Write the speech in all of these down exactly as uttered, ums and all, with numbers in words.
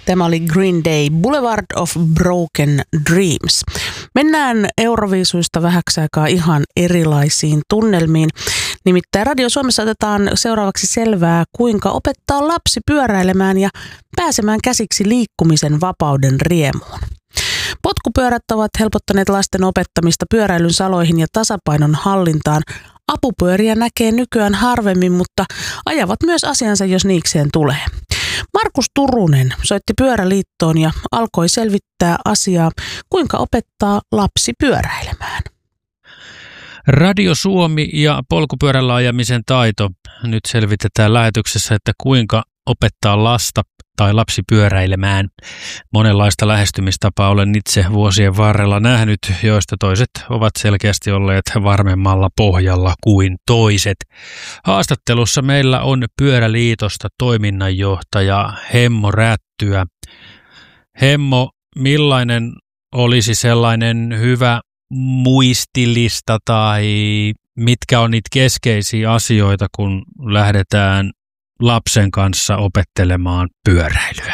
Tämä oli Green Day, Boulevard of Broken Dreams. Mennään Euroviisuista vähäksi aikaa ihan erilaisiin tunnelmiin. Nimittäin Radio Suomessa otetaan seuraavaksi selvää, kuinka opettaa lapsi pyöräilemään ja pääsemään käsiksi liikkumisen vapauden riemuun. Potkupyörät ovat helpottaneet lasten opettamista pyöräilyn saloihin ja tasapainon hallintaan. Apupyöriä näkee nykyään harvemmin, mutta ajavat myös asiansa, jos niikseen tulee. Markus Turunen soitti Pyöräliittoon ja alkoi selvittää asiaa, kuinka opettaa lapsi pyöräilemään. Radio Suomi ja polkupyörällä ajamisen taito. Nyt selvitetään lähetyksessä, että kuinka opettaa lasta tai lapsi pyöräilemään. Monenlaista lähestymistapaa olen itse vuosien varrella nähnyt, joista toiset ovat selkeästi olleet varmemmalla pohjalla kuin toiset. Haastattelussa meillä on Pyöräliitosta toiminnanjohtaja Hemmo Rättyä. Hemmo, millainen olisi sellainen hyvä muistilista tai mitkä on niitä keskeisiä asioita, kun lähdetään lapsen kanssa opettelemaan pyöräilyä?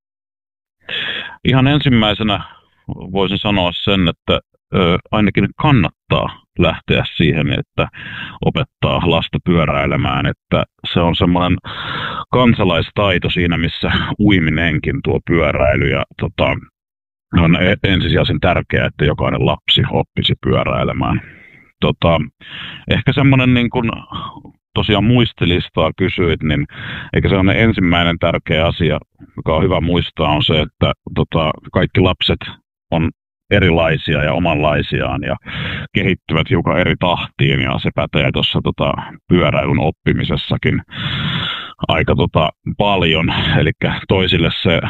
Ihan ensimmäisenä voisin sanoa sen, että ö, ainakin kannattaa lähteä siihen, että opettaa lasta pyöräilemään, että se on semmoinen kansalaistaito siinä, missä uiminenkin tuo pyöräily ja tota, on ensisijaisen tärkeää, että jokainen lapsi oppisi pyöräilemään. Tota, ehkä semmoinen niin kuin tosiaan muistilistaa kysyit, niin eikä sellainen ensimmäinen tärkeä asia, joka on hyvä muistaa, on se, että tota, kaikki lapset on erilaisia ja omanlaisiaan ja kehittyvät hiukan eri tahtiin, ja se pätee tuossa tota, pyöräilyn oppimisessakin aika tota, paljon. Eli toisille se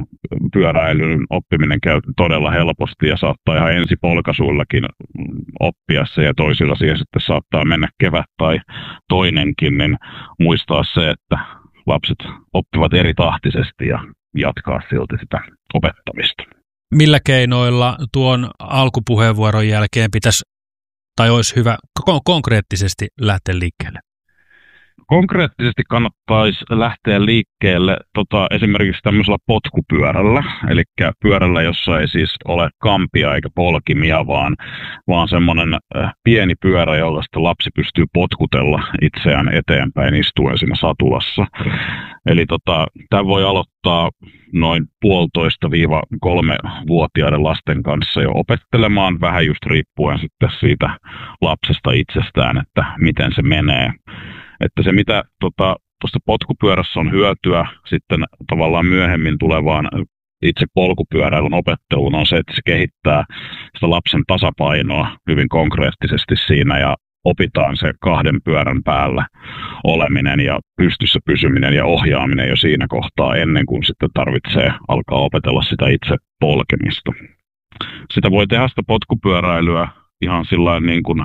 pyöräilyn oppiminen käy todella helposti ja saattaa ihan ensipolkaisuillakin oppia se, ja toisilla siihen sitten saattaa mennä kevät tai toinenkin, niin muistaa se, että lapset oppivat eri tahtisesti ja jatkaa silti sitä opettamista. Millä keinoilla tuon alkupuheenvuoron jälkeen pitäisi, tai olisi hyvä konkreettisesti lähteä liikkeelle? Konkreettisesti kannattaisi lähteä liikkeelle tota, esimerkiksi tämmöisellä potkupyörällä, eli pyörällä, jossa ei siis ole kampia eikä polkimia, vaan, vaan semmoinen pieni pyörä, jolla sitten lapsi pystyy potkutella itseään eteenpäin istuen siinä satulassa. Eli tota, tämä voi aloittaa noin puolitoista viiva kolme vuotiaiden lasten kanssa jo opettelemaan, vähän just riippuen sitten siitä lapsesta itsestään, että miten se menee. Että se, mitä tuossa tota, potkupyörässä on hyötyä sitten tavallaan myöhemmin tulevaan itse polkupyöräilyn opetteluun, on se, että se kehittää sitä lapsen tasapainoa hyvin konkreettisesti siinä, ja opitaan se kahden pyörän päällä oleminen ja pystyssä pysyminen ja ohjaaminen jo siinä kohtaa, ennen kuin sitten tarvitsee alkaa opetella sitä itse polkemista. Sitä voi tehdä sitä potkupyöräilyä ihan sillain niin kuin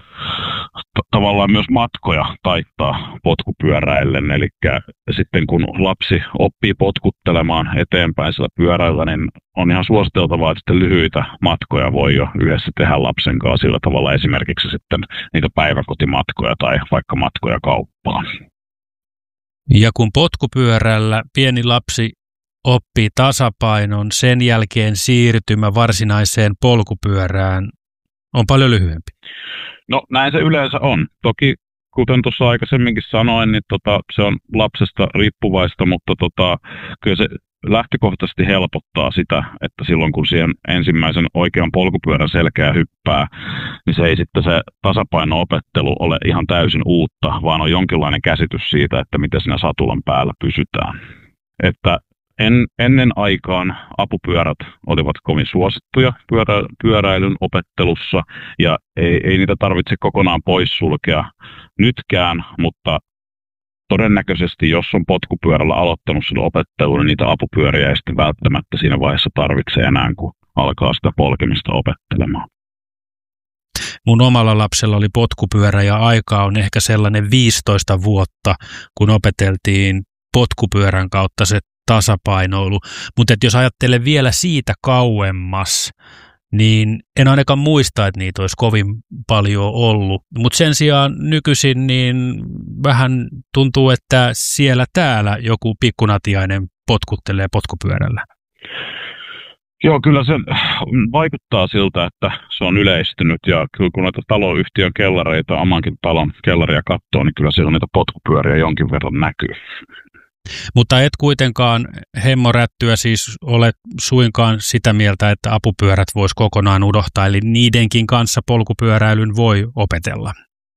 tavallaan myös matkoja taittaa potkupyöräillen, eli sitten kun lapsi oppii potkuttelemaan eteenpäin sillä pyöräillä, niin on ihan suositeltavaa, että sitten lyhyitä matkoja voi jo yhdessä tehdä lapsen kanssa sillä tavalla, esimerkiksi sitten niitä päiväkotimatkoja tai vaikka matkoja kauppaan. Ja kun potkupyörällä pieni lapsi oppii tasapainon, sen jälkeen siirtymä varsinaiseen polkupyörään on paljon lyhyempi. No näin se yleensä on. Toki kuten tuossa aikaisemminkin sanoin, niin tota, se on lapsesta riippuvaista, mutta tota, kyllä se lähtökohtaisesti helpottaa sitä, että silloin kun siihen ensimmäisen oikean polkupyörän selkeä hyppää, niin se ei sitten se tasapaino-opettelu ole ihan täysin uutta, vaan on jonkinlainen käsitys siitä, että miten siinä satulan päällä pysytään. Että En, ennen aikaan apupyörät olivat kovin suosittuja pyörä, pyöräilyn opettelussa, ja ei, ei niitä tarvitse kokonaan poissulkea nytkään, mutta todennäköisesti, jos on potkupyörällä aloittanut sen opettelun, niin niitä apupyöriä ei sitten välttämättä siinä vaiheessa tarvitse enää, kun alkaa sitä polkemista opettelemaan. Mun omalla lapsella oli potkupyörä, ja aika on ehkä sellainen viisitoista vuotta, kun opeteltiin potkupyörän kautta se tasapainoilu. Mutta jos ajattelen vielä siitä kauemmas, niin en ainakaan muista, että niitä olisi kovin paljon ollut. Mutta sen sijaan nykyisin niin vähän tuntuu, että siellä täällä joku pikkunatiainen potkuttelee potkupyörällä. Joo, kyllä se vaikuttaa siltä, että se on yleistynyt ja kyllä kun noita taloyhtiön kellareita, omankin talon kellaria katsoo, niin kyllä siellä niitä potkupyöriä jonkin verran näkyy. Mutta et kuitenkaan hemmorättyä siis ole suinkaan sitä mieltä, että apupyörät voisi kokonaan unohtaa, eli niidenkin kanssa polkupyöräilyn voi opetella.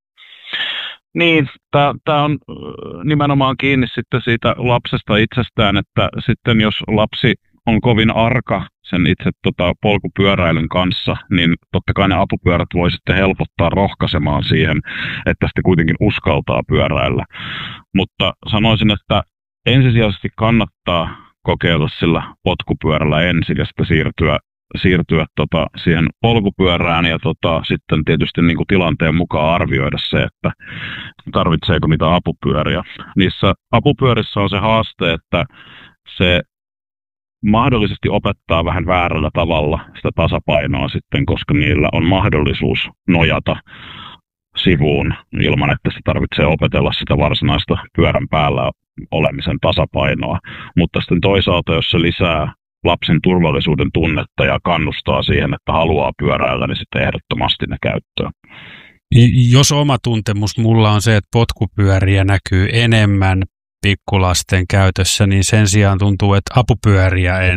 Niin, tämä on nimenomaan kiinni sitten siitä lapsesta itsestään, että sitten jos lapsi on kovin arka sen itse tota, polkupyöräilyn kanssa, niin totta kai ne apupyörät voi sitten helpottaa rohkaisemaan siihen, että sitten kuitenkin uskaltaa pyöräillä. Mutta sanoisin, että ensisijaisesti kannattaa kokeilla sillä potkupyörällä ensin ja sitten siirtyä, siirtyä tota, siihen polkupyörään ja tota, sitten tietysti niin kuin tilanteen mukaan arvioida se, että tarvitseeko niitä apupyöriä. Niissä apupyörissä on se haaste, että se mahdollisesti opettaa vähän väärällä tavalla sitä tasapainoa sitten, koska niillä on mahdollisuus nojata sivuun ilman, että se tarvitsee opetella sitä varsinaista pyörän päällä olemisen tasapainoa. Mutta sitten toisaalta, jos se lisää lapsen turvallisuuden tunnetta ja kannustaa siihen, että haluaa pyöräillä, niin sitten ehdottomasti ne käyttöön. Jos oma tuntemus mulla on se, että potkupyöriä näkyy enemmän pikkulasten käytössä, niin sen sijaan tuntuu, että apupyöriä en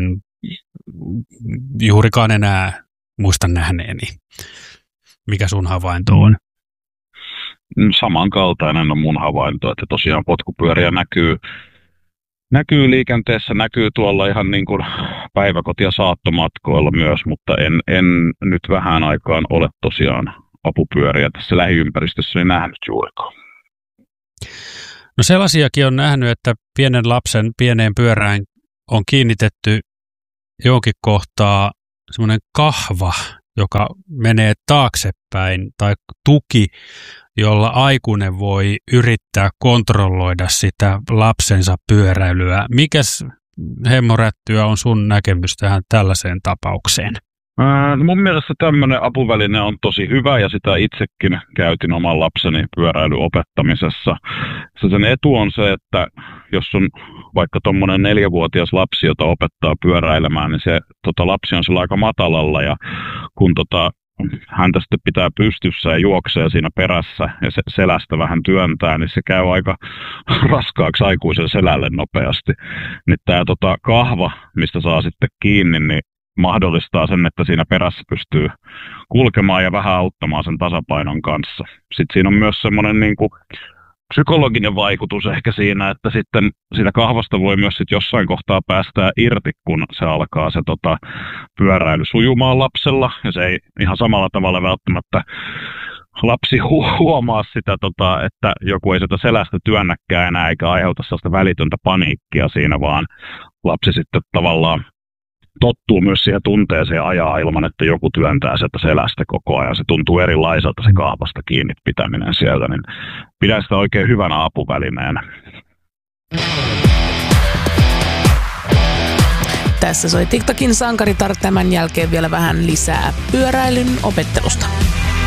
juurikaan enää muista nähneeni. Mikä sun havainto on? Samankaltainen on mun havainto, että tosiaan potkupyöriä näkyy, näkyy liikenteessä, näkyy tuolla ihan niin kuin päiväkoti- ja saattomatkoilla myös, mutta en, en nyt vähän aikaan ole tosiaan apupyöriä tässä lähiympäristössä nähnyt juurikaan. No sellaisiakin on nähnyt, että pienen lapsen pieneen pyörään on kiinnitetty johonkin kohtaa semmoinen kahva, joka menee taaksepäin, tai tuki, jolla aikuinen voi yrittää kontrolloida sitä lapsensa pyöräilyä. Mikäs hemmorättyä on sun näkemys tähän tällaiseen tapaukseen? Ää, mun mielestä tämmöinen apuväline on tosi hyvä ja sitä itsekin käytin oman lapseni pyöräilyopettamisessa. Sen etu on se, että jos on vaikka tuommoinen neljävuotias lapsi, jota opettaa pyöräilemään, niin se tota, lapsi on sillä aika matalalla ja kun tota, häntä sitten pitää pystyssä ja juoksee siinä perässä ja se selästä vähän työntää, niin se käy aika raskaaksi aikuisen selälle nopeasti. Nyt tämä tota, kahva, mistä saa sitten kiinni, niin mahdollistaa sen, että siinä perässä pystyy kulkemaan ja vähän auttamaan sen tasapainon kanssa. Sitten siinä on myös semmoinen niin kuin psykologinen vaikutus ehkä siinä, että sitten siitä kahvasta voi myös sit jossain kohtaa päästää irti, kun se alkaa se tota, pyöräily sujumaan lapsella. Ja se ei ihan samalla tavalla välttämättä lapsi hu- huomaa sitä, tota, että joku ei sitä selästä työnnäkään enää eikä aiheuta sellaista välitöntä paniikkia siinä, vaan lapsi sitten tavallaan tottuu myös siihen tunteeseen ajaa ilman, että joku työntää sieltä selästä koko ajan. Se tuntuu erilaiselta se kahvasta kiinni pitäminen sieltä, niin pidän sitä oikein hyvänä apuvälineenä. Tässä soi TikTokin sankaritar, tämän jälkeen vielä vähän lisää pyöräilyn opettelusta.